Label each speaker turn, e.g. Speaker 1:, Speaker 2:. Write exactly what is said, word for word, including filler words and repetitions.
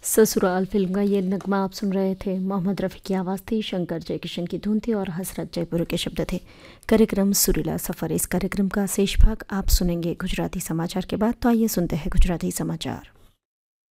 Speaker 1: ससुराल फिल्म का ये नगमा आप सुन रहे थे। मोहम्मद रफ़ी की आवाज़ थी, शंकर जयकिशन की धुन थी और हसरत जयपुर के शब्द थे। कार्यक्रम सुरीला सफ़र, इस कार्यक्रम का शेष भाग आप सुनेंगे गुजराती समाचार के बाद। तो आइए सुनते हैं गुजराती समाचार।